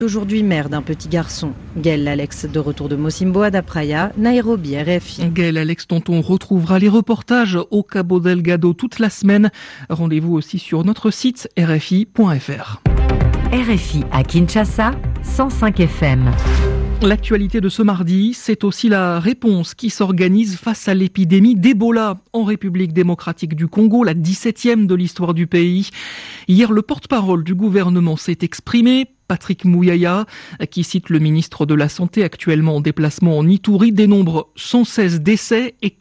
Aujourd'hui mère d'un petit garçon. Gaël Alex de retour de Mocimboa da Praia, Nairobi, RFI. Gaël Alex dont on retrouvera les reportages au Cabo Delgado toute la semaine. Rendez-vous aussi sur notre site rfi.fr. RFI à Kinshasa, 105 FM. L'actualité de ce mardi, c'est aussi la réponse qui s'organise face à l'épidémie d'Ebola en République démocratique du Congo, la 17e de l'histoire du pays. Hier, le porte-parole du gouvernement s'est exprimé. Patrick Mouyaya, qui cite le ministre de la Santé actuellement en déplacement en Ituri, dénombre 116 décès et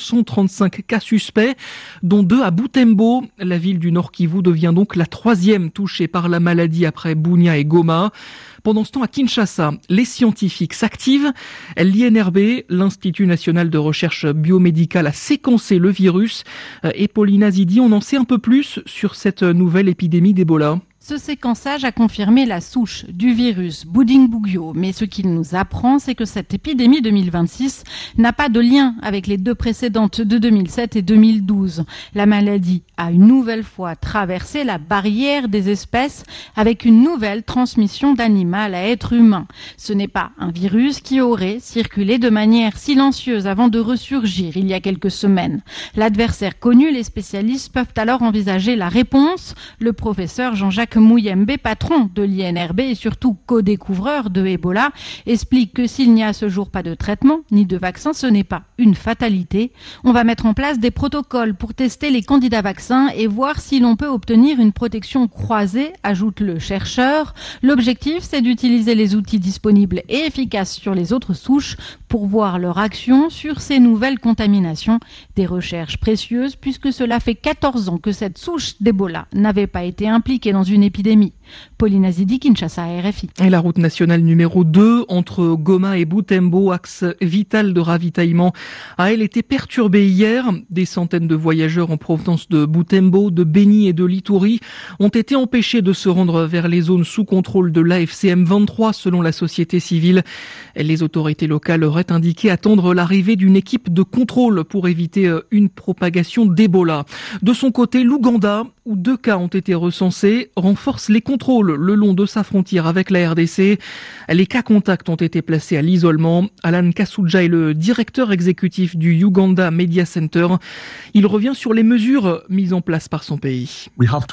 435 cas suspects, dont 2 à Butembo. La ville du Nord Kivu devient donc la 3e touchée par la maladie après Bunia et Goma. Pendant ce temps, à Kinshasa, les scientifiques s'activent. L'INRB, l'Institut national de recherche biomédicale, a séquencé le virus. Et Paulina Zidi, on en sait un peu plus sur cette nouvelle épidémie d'Ebola. Ce séquençage a confirmé la souche du virus Bundibugyo, mais ce qu'il nous apprend, c'est que cette épidémie 2026 n'a pas de lien avec les 2 précédentes de 2007 et 2012. La maladie a une nouvelle fois traversé la barrière des espèces avec une nouvelle transmission d'animal à être humain. Ce n'est pas un virus qui aurait circulé de manière silencieuse avant de ressurgir il y a quelques semaines. L'adversaire connu, les spécialistes peuvent alors envisager la réponse. Le professeur Jean-Jacques Mouyembe, patron de l'INRB et surtout co-découvreur de Ebola, explique que s'il n'y a à ce jour pas de traitement ni de vaccin, ce n'est pas une fatalité. On va mettre en place des protocoles pour tester les candidats vaccins et voir si l'on peut obtenir une protection croisée, ajoute le chercheur. L'objectif, c'est d'utiliser les outils disponibles et efficaces sur les autres souches pour voir leur action sur ces nouvelles contaminations. Des recherches précieuses puisque cela fait 14 ans que cette souche d'Ebola n'avait pas été impliquée dans une épidémie. Paulina Zidi, Kinshasa, RFI. Et la route nationale numéro 2 entre Goma et Butembo, axe vital de ravitaillement, a elle été perturbée hier. Des centaines de voyageurs en provenance de Butembo, de Beni et de l'Ituri ont été empêchés de se rendre vers les zones sous contrôle de l'AFCM 23 selon la société civile. Les autorités locales auraient indiqué attendre l'arrivée d'une équipe de contrôle pour éviter une propagation d'Ebola. De son côté, l'Ouganda, où 2 cas ont été recensés, renforce les contrôles le long de sa frontière avec la RDC. Les cas contacts ont été placés à l'isolement. Alan Kasouja est le directeur exécutif du Uganda Media Center. Il revient sur les mesures mises en place par son pays.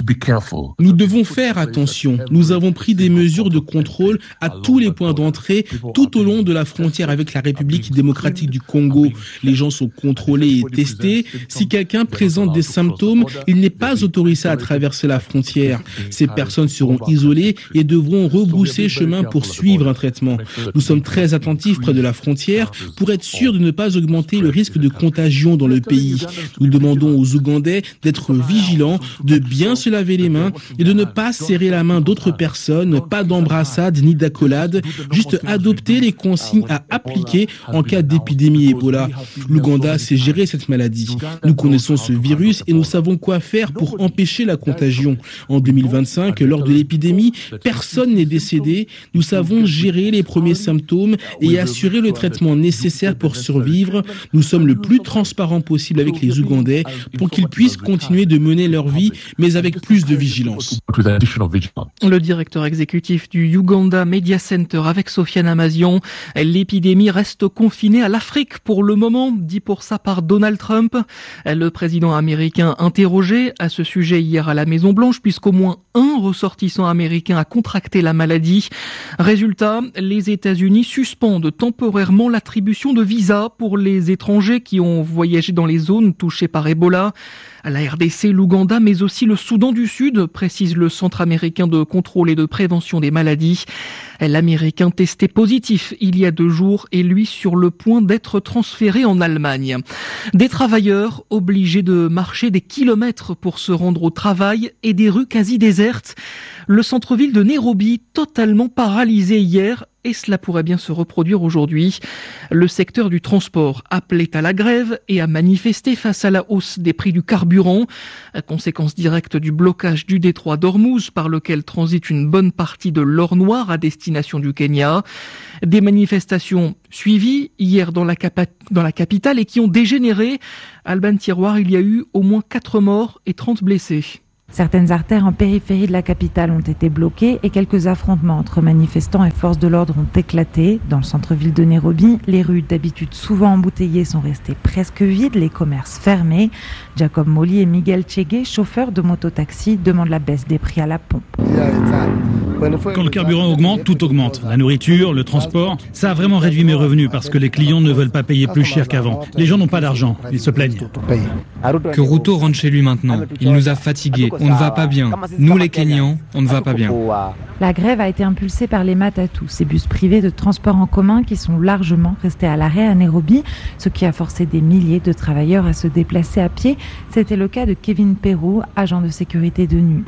Nous devons faire attention. Nous avons pris des mesures de contrôle à tous les points d'entrée, tout au long de la frontière avec la République démocratique du Congo. Les gens sont contrôlés et testés. Si quelqu'un présente des symptômes, il n'est pas autorisé à traverser la frontière. Ces personnes seront isolées et devront rebrousser chemin pour suivre un traitement. Nous sommes très attentifs près de la frontière pour être sûrs de ne pas augmenter le risque de contagion dans le pays. Nous demandons aux Ougandais d'être vigilants, de bien se laver les mains et de ne pas serrer la main d'autres personnes, pas d'embrassade ni d'accolade, juste adopter les consignes à appliquer en cas d'épidémie Ebola. L'Ouganda sait gérer cette maladie. Nous connaissons ce virus et nous savons quoi faire pour empêcher la contagion. En 2025, lors de l'épidémie, personne n'est décédé. Nous savons gérer les premiers symptômes et assurer le traitement nécessaire pour survivre. Nous sommes le plus transparents possible avec les Ougandais pour qu'ils puissent continuer de mener leur vie, mais avec plus de vigilance. Le directeur exécutif du Uganda Media Center avec Sofiane Amazian. L'épidémie reste confinée à l'Afrique pour le moment, dit pour ça par Donald Trump. Le président américain interrogé à ce sujet hier à la Maison-Blanche, puisqu'au moins un ressortissant américain a contracté la maladie. Résultat, les États-Unis suspendent temporairement l'attribution de visas pour les étrangers qui ont voyagé dans les zones touchées par Ebola. La RDC, l'Ouganda, mais aussi le Soudan du Sud, précise le Centre américain de contrôle et de prévention des maladies. L'Américain testé positif il y a 2 jours est lui sur le point d'être transféré en Allemagne. Des travailleurs obligés de marcher des kilomètres pour se rendre au travail et des rues quasi désertes. Le centre-ville de Nairobi totalement paralysé hier. Et cela pourrait bien se reproduire aujourd'hui. Le secteur du transport appelait à la grève et à manifester face à la hausse des prix du carburant, conséquence directe du blocage du détroit d'Ormuz par lequel transite une bonne partie de l'or noir à destination du Kenya. Des manifestations suivies hier dans la capitale et qui ont dégénéré. Alban Tiroir, il y a eu au moins 4 morts et 30 blessés. Certaines artères en périphérie de la capitale ont été bloquées et quelques affrontements entre manifestants et forces de l'ordre ont éclaté. Dans le centre-ville de Nairobi, les rues d'habitude souvent embouteillées sont restées presque vides, les commerces fermés. Jacob Molly et Miguel Chege, chauffeurs de mototaxi, demandent la baisse des prix à la pompe. Quand le carburant augmente, tout augmente. La nourriture, le transport, ça a vraiment réduit mes revenus parce que les clients ne veulent pas payer plus cher qu'avant. Les gens n'ont pas d'argent, ils se plaignent. Que Ruto rentre chez lui maintenant. Il nous a fatigués. On ne va pas bien. Nous les Kenyans, on ne va pas bien. La grève a été impulsée par les Matatu, ces bus privés de transport en commun qui sont largement restés à l'arrêt à Nairobi, ce qui a forcé des milliers de travailleurs à se déplacer à pied. C'était le cas de Kevin Perou, agent de sécurité de nuit.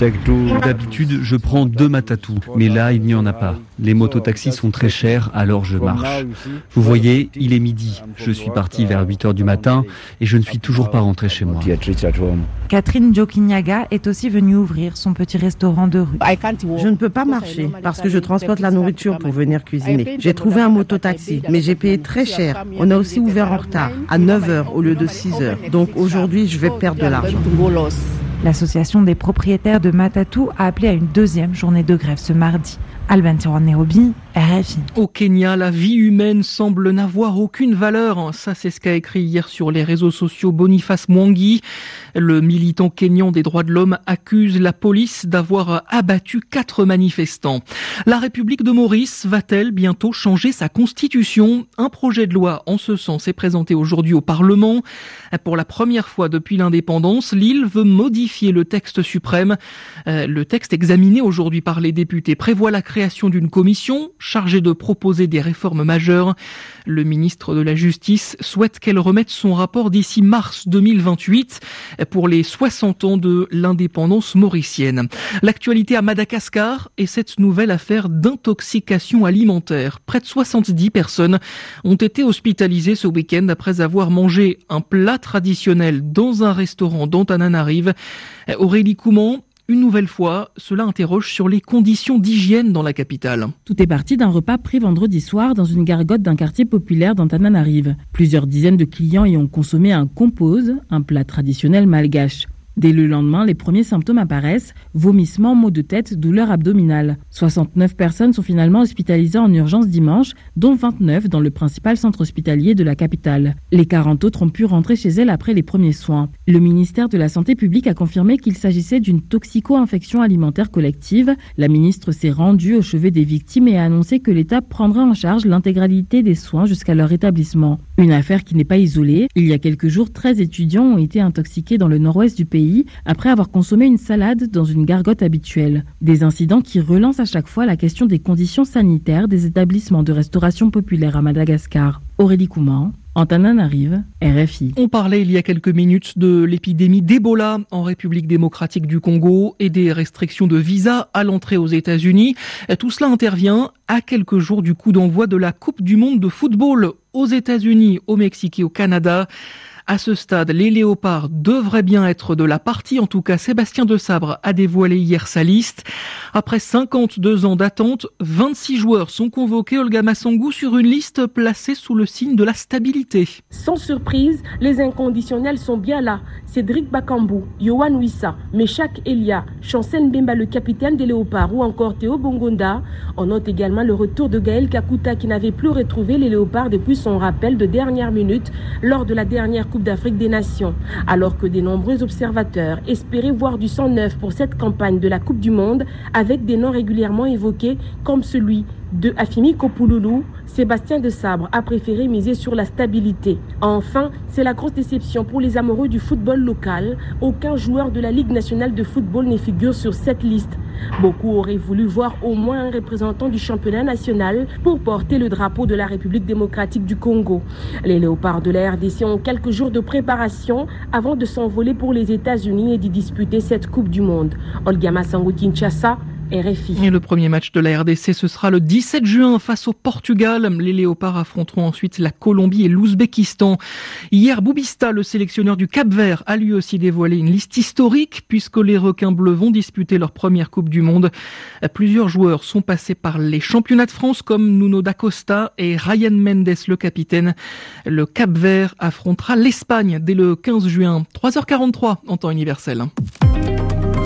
D'habitude, je prends 2 Matatu, mais là, il n'y en a pas. Les mototaxis sont très chers, alors je marche. Vous voyez, il est midi. Je suis parti vers 8h du matin et je ne suis toujours pas rentré chez moi. Catherine Jokinyaga est aussi venue ouvrir son petit restaurant de rue. Je ne peux pas marcher parce que je transporte la nourriture pour venir cuisiner. J'ai trouvé un mototaxi, mais j'ai payé très cher. On a aussi ouvert en retard, à 9h au lieu de 6h. Donc aujourd'hui, je vais perdre de l'argent. L'association des propriétaires de Matatu a appelé à une 2e journée de grève ce mardi. Alban Tiran, Nairobi, RFI. Au Kenya, la vie humaine semble n'avoir aucune valeur. Ça, c'est ce qu'a écrit hier sur les réseaux sociaux Boniface Mwangi. Le militant kényan des droits de l'homme accuse la police d'avoir abattu 4 manifestants. La République de Maurice va-t-elle bientôt changer sa constitution ? Un projet de loi en ce sens est présenté aujourd'hui au Parlement. Pour la première fois depuis l'indépendance, l'île veut modifier le texte suprême. Le texte examiné aujourd'hui par les députés prévoit la création d'une commission chargée de proposer des réformes majeures. Le ministre de la Justice souhaite qu'elle remette son rapport d'ici mars 2028 pour les 60 ans de l'indépendance mauricienne. L'actualité à Madagascar est cette nouvelle affaire d'intoxication alimentaire. Près de 70 personnes ont été hospitalisées ce week-end après avoir mangé un plat traditionnel dans un restaurant d'Antananarive. Aurélie Couman, une nouvelle fois, cela interroge sur les conditions d'hygiène dans la capitale. Tout est parti d'un repas pris vendredi soir dans une gargote d'un quartier populaire d'Antananarive. Plusieurs dizaines de clients y ont consommé un compose, un plat traditionnel malgache. Dès le lendemain, les premiers symptômes apparaissent, vomissements, maux de tête, douleurs abdominales. 69 personnes sont finalement hospitalisées en urgence dimanche, dont 29 dans le principal centre hospitalier de la capitale. Les 40 autres ont pu rentrer chez elles après les premiers soins. Le ministère de la Santé publique a confirmé qu'il s'agissait d'une toxico-infection alimentaire collective. La ministre s'est rendue au chevet des victimes et a annoncé que l'État prendra en charge l'intégralité des soins jusqu'à leur rétablissement. Une affaire qui n'est pas isolée. Il y a quelques jours, 13 étudiants ont été intoxiqués dans le nord-ouest du pays après avoir consommé une salade dans une gargote habituelle. Des incidents qui relancent à chaque fois la question des conditions sanitaires des établissements de restauration populaire à Madagascar. Aurélie Couman, Antananarive, RFI. On parlait il y a quelques minutes de l'épidémie d'Ebola en République démocratique du Congo et des restrictions de visa à l'entrée aux États-Unis. Tout cela intervient à quelques jours du coup d'envoi de la Coupe du monde de football aux États-Unis, au Mexique et au Canada. À ce stade, les Léopards devraient bien être de la partie. En tout cas, Sébastien Desabre a dévoilé hier sa liste. Après 52 ans d'attente, 26 joueurs sont convoqués, Olga Massangou, sur une liste placée sous le signe de la stabilité. Sans surprise, les inconditionnels sont bien là. Cédric Bakambu, Yohan Wissa, Meshak Elia, Chancel Mbemba, le capitaine des Léopards, ou encore Théo Bongonda. On note également le retour de Gaël Kakuta qui n'avait plus retrouvé les Léopards depuis son rappel de dernière minute lors de la dernière Coupe d'Afrique des Nations. Alors que de nombreux observateurs espéraient voir du sang neuf pour cette campagne de la Coupe du Monde, avec des noms régulièrement évoqués comme celui de Afimi Kopouloulou, Sébastien Desabre a préféré miser sur la stabilité. Enfin, c'est la grosse déception pour les amoureux du football local. Aucun joueur de la Ligue nationale de football ne figure sur cette liste. Beaucoup auraient voulu voir au moins un représentant du championnat national pour porter le drapeau de la République démocratique du Congo. Les Léopards de la RDC ont quelques jours de préparation avant de s'envoler pour les États-Unis et d'y disputer cette Coupe du Monde. Olga Massangou, Kinshasa, RFI. Et le premier match de la RDC, ce sera le 17 juin face au Portugal. Les Léopards affronteront ensuite la Colombie et l'Ouzbékistan. Hier, Boubista, le sélectionneur du Cap-Vert, a lui aussi dévoilé une liste historique puisque les requins bleus vont disputer leur première Coupe du Monde. Plusieurs joueurs sont passés par les championnats de France comme Nuno da Costa et Ryan Mendes, le capitaine. Le Cap-Vert affrontera l'Espagne dès le 15 juin, 3h43 en temps universel.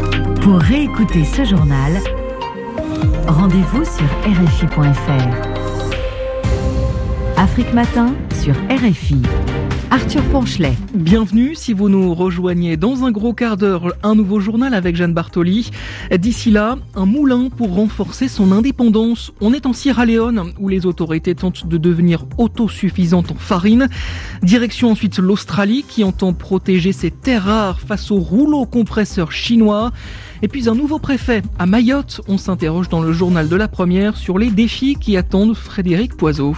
Pour réécouter ce journal, rendez-vous sur RFI.fr. Afrique Matin sur RFI. Arthur Ponchelet. Bienvenue si vous nous rejoignez dans un gros quart d'heure, un nouveau journal avec Jeanne Bartoli. D'ici là, un moulin pour renforcer son indépendance. On est en Sierra Leone où les autorités tentent de devenir autosuffisantes en farine. Direction ensuite l'Australie qui entend protéger ses terres rares face aux rouleaux compresseurs chinois. Et puis un nouveau préfet à Mayotte. On s'interroge dans le journal de la première sur les défis qui attendent Frédéric Poiseau.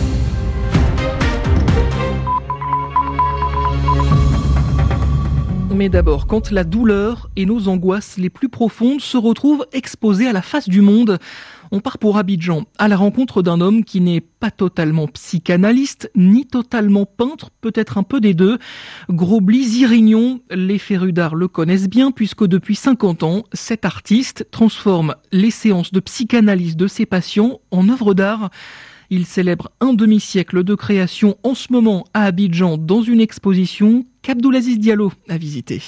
Mais d'abord, quand la douleur et nos angoisses les plus profondes se retrouvent exposées à la face du monde, on part pour Abidjan, à la rencontre d'un homme qui n'est pas totalement psychanalyste, ni totalement peintre, peut-être un peu des deux. Grobli Zirignon, les férus d'art le connaissent bien, puisque depuis 50 ans, cet artiste transforme les séances de psychanalyse de ses patients en œuvres d'art. Il célèbre un demi-siècle de création en ce moment à Abidjan dans une exposition qu'Abdoulaziz Diallo a visitée.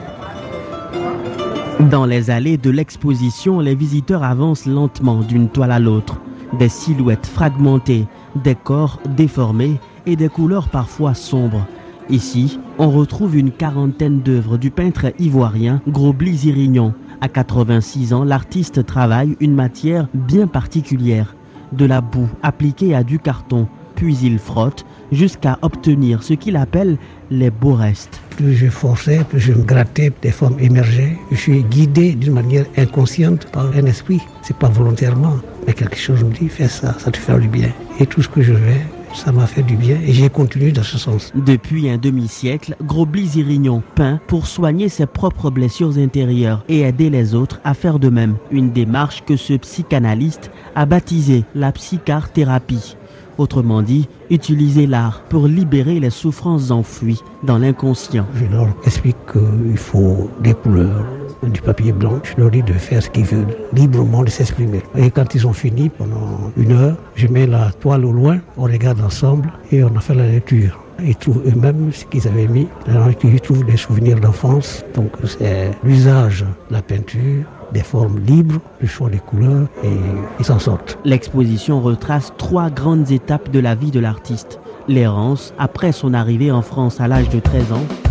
Dans les allées de l'exposition, les visiteurs avancent lentement d'une toile à l'autre. Des silhouettes fragmentées, des corps déformés et des couleurs parfois sombres. Ici, on retrouve une quarantaine d'œuvres du peintre ivoirien Grobli Zirignon. À 86 ans, l'artiste travaille une matière bien particulière. De la boue appliquée à du carton, puis il frotte jusqu'à obtenir ce qu'il appelle les beaux restes. Plus je forçais, plus je me grattais, des formes émergeaient. Je suis guidé d'une manière inconsciente par un esprit. C'est pas volontairement, mais quelque chose me dit, fais ça, ça te fait du bien. Et tout ce que je fais, ça m'a fait du bien et j'ai continué dans ce sens. Depuis un demi-siècle, Grobli Zirignon peint pour soigner ses propres blessures intérieures et aider les autres à faire de même. Une démarche que ce psychanalyste a baptisée la psychart-thérapie. Autrement dit, utiliser l'art pour libérer les souffrances enfouies dans l'inconscient. Je leur explique qu'il faut des couleurs, du papier blanc. Je leur dis de faire ce qu'ils veulent, librement de s'exprimer. Et quand ils ont fini, pendant 1 heure, je mets la toile au loin, on regarde ensemble et on a fait la lecture. Ils trouvent eux-mêmes ce qu'ils avaient mis. Ils trouvent des souvenirs d'enfance. Donc c'est l'usage de la peinture, des formes libres, le choix des couleurs, et ils s'en sortent. L'exposition retrace 3 grandes étapes de la vie de l'artiste. L'errance, après son arrivée en France à l'âge de 13 ans,